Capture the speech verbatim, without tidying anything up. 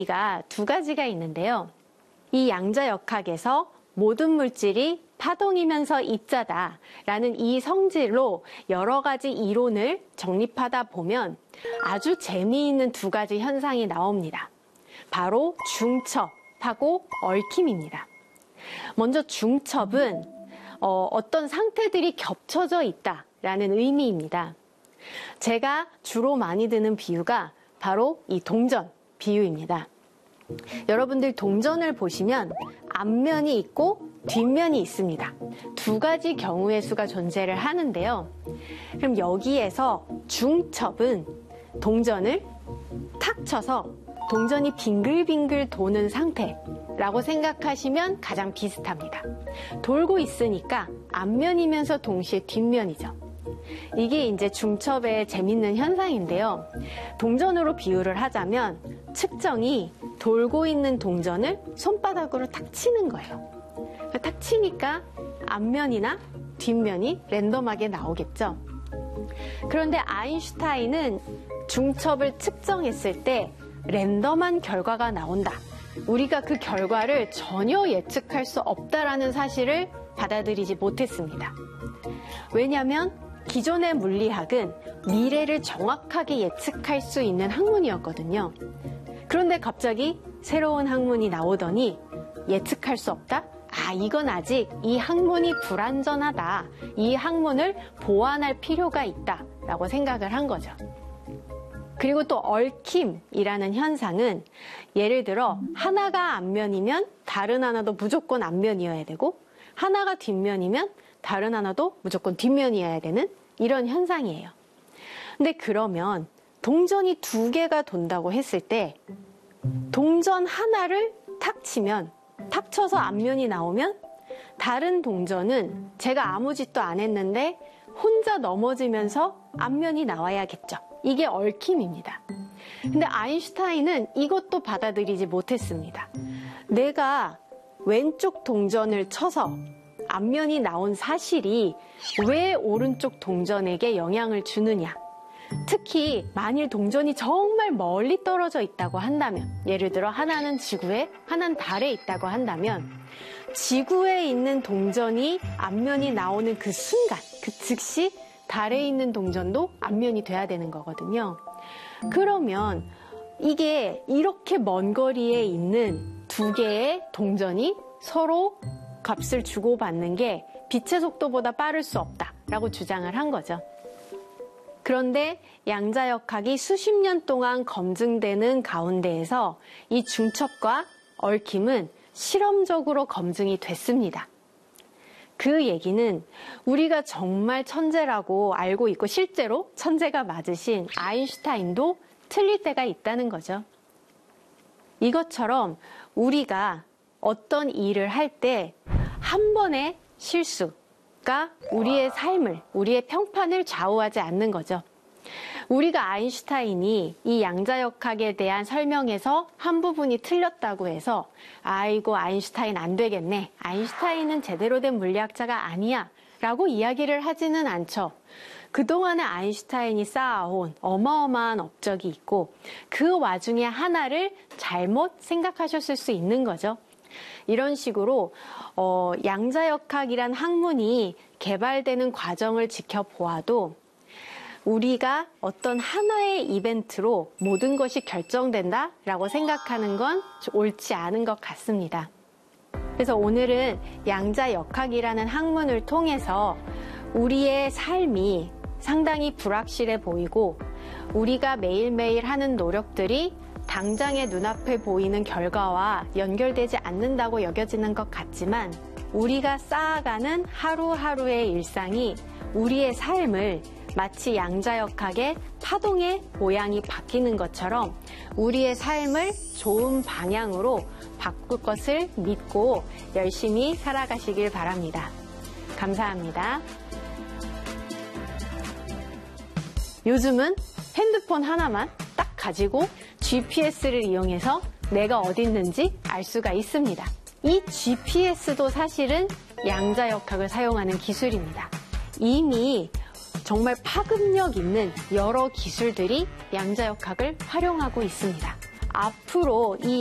가 두 가지가 있는데요. 이 양자역학에서 모든 물질이 파동이면서 입자다라는 이 성질로 여러 가지 이론을 정립하다 보면 아주 재미있는 두 가지 현상이 나옵니다. 바로 중첩하고 얽힘입니다. 먼저 중첩은 어, 어떤 상태들이 겹쳐져 있다라는 의미입니다. 제가 주로 많이 드는 비유가 바로 이 동전 비유입니다. 여러분들 동전을 보시면 앞면이 있고 뒷면이 있습니다. 두 가지 경우의 수가 존재를 하는데요. 그럼 여기에서 중첩은 동전을 탁 쳐서 동전이 빙글빙글 도는 상태라고 생각하시면 가장 비슷합니다. 돌고 있으니까 앞면이면서 동시에 뒷면이죠. 이게 이제 중첩의 재밌는 현상인데요. 동전으로 비유를 하자면 측정이 돌고 있는 동전을 손바닥으로 탁 치는 거예요. 탁 치니까 앞면이나 뒷면이 랜덤하게 나오겠죠. 그런데 아인슈타인은 중첩을 측정했을 때 랜덤한 결과가 나온다. 우리가 그 결과를 전혀 예측할 수 없다라는 사실을 받아들이지 못했습니다. 왜냐하면 기존의 물리학은 미래를 정확하게 예측할 수 있는 학문이었거든요. 그런데 갑자기 새로운 학문이 나오더니 예측할 수 없다? 아, 이건 아직 이 학문이 불완전하다. 이 학문을 보완할 필요가 있다. 라고 생각을 한 거죠. 그리고 또 얽힘이라는 현상은 예를 들어 하나가 앞면이면 다른 하나도 무조건 앞면이어야 되고 하나가 뒷면이면 다른 하나도 무조건 뒷면이어야 되는 이런 현상이에요. 근데 그러면 동전이 두 개가 돈다고 했을 때 동전 하나를 탁 치면 탁 쳐서 앞면이 나오면 다른 동전은 제가 아무 짓도 안 했는데 혼자 넘어지면서 앞면이 나와야겠죠. 이게 얽힘입니다. 근데 아인슈타인은 이것도 받아들이지 못했습니다. 내가 왼쪽 동전을 쳐서 앞면이 나온 사실이 왜 오른쪽 동전에게 영향을 주느냐. 특히 만일 동전이 정말 멀리 떨어져 있다고 한다면, 예를 들어 하나는 지구에, 하나는 달에 있다고 한다면 지구에 있는 동전이 앞면이 나오는 그 순간, 그 즉시 달에 있는 동전도 앞면이 돼야 되는 거거든요. 그러면 이게 이렇게 먼 거리에 있는 두 개의 동전이 서로 값을 주고받는 게 빛의 속도보다 빠를 수 없다라고 주장을 한 거죠. 그런데 양자역학이 수십 년 동안 검증되는 가운데에서 이 중첩과 얽힘은 실험적으로 검증이 됐습니다. 그 얘기는 우리가 정말 천재라고 알고 있고 실제로 천재가 맞으신 아인슈타인도 틀릴 때가 있다는 거죠. 이것처럼 우리가 어떤 일을 할 때 한 번의 실수가 우리의 삶을, 우리의 평판을 좌우하지 않는 거죠. 우리가 아인슈타인이 이 양자역학에 대한 설명에서 한 부분이 틀렸다고 해서 아이고 아인슈타인 안 되겠네. 아인슈타인은 제대로 된 물리학자가 아니야. 라고 이야기를 하지는 않죠. 그동안에 아인슈타인이 쌓아온 어마어마한 업적이 있고 그 와중에 하나를 잘못 생각하셨을 수 있는 거죠. 이런 식으로 어, 양자역학이란 학문이 개발되는 과정을 지켜보아도 우리가 어떤 하나의 이벤트로 모든 것이 결정된다라고 생각하는 건 옳지 않은 것 같습니다. 그래서 오늘은 양자역학이라는 학문을 통해서 우리의 삶이 상당히 불확실해 보이고 우리가 매일매일 하는 노력들이 당장의 눈앞에 보이는 결과와 연결되지 않는다고 여겨지는 것 같지만 우리가 쌓아가는 하루하루의 일상이 우리의 삶을 마치 양자역학의 파동의 모양이 바뀌는 것처럼 우리의 삶을 좋은 방향으로 바꿀 것을 믿고 열심히 살아가시길 바랍니다. 감사합니다. 요즘은 핸드폰 하나만 딱 가지고 지피에스를 이용해서 내가 어디 있는지 알 수가 있습니다. 이 지피에스도 사실은 양자역학을 사용하는 기술입니다. 이미 정말 파급력 있는 여러 기술들이 양자역학을 활용하고 있습니다. 앞으로 이